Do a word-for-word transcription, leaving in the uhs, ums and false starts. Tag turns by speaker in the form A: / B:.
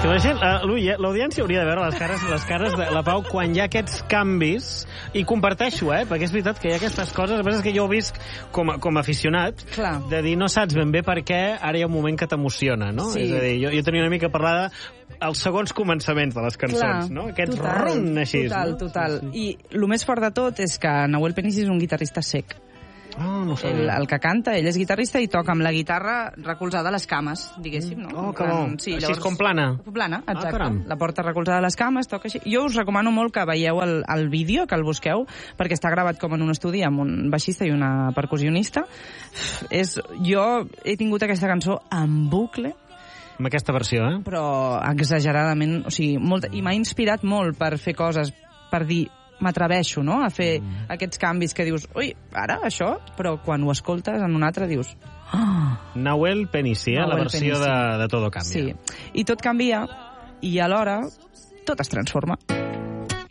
A: que la gent, uh, l'audiència hauria de veure les cares, les cares de la Pau quan hi ha aquests canvis, i comparteixo, eh, perquè és veritat que hi ha aquestes coses, a vegades que jo ho visc com a, com a aficionat,
B: Clar.
A: de dir no saps ben bé per què ara hi ha un moment que t'emociona, no?
B: Sí.
A: És a dir, jo, jo tenia una mica parlada els segons començaments de les cançons,
B: Clar,
A: no? Aquest
B: total,
A: rum així.
B: Total,
A: no?
B: total. Sí, sí. I el més fort de tot és que Nahuel Penis és un guitarrista sec.
A: Oh, no
B: el, el que canta, ell és guitarrista i toca amb la guitarra recolzada a les cames, diguéssim, no?
A: Oh, que bo.
B: Sí,
A: així és com plana.
B: Plana, exacte.
A: Ah,
B: la porta recolzada a les cames, toca així. Jo us recomano molt que veieu el, el vídeo, que el busqueu, perquè està gravat com en un estudi amb un baixista i una percussionista. És, jo he tingut aquesta cançó en bucle,
A: amb aquesta versió, eh?
B: però exageradament, o sigui, molt, i m'ha inspirat molt per fer coses, per dir, m'atreveixo, no?, a fer mm. aquests canvis que dius, ui, ara, això? Però quan ho escoltes en un altre dius... Oh.
A: Nahuel Penissi, eh? La versió de, de Todo Cambia.
B: Sí, i tot canvia, i alhora tot es transforma.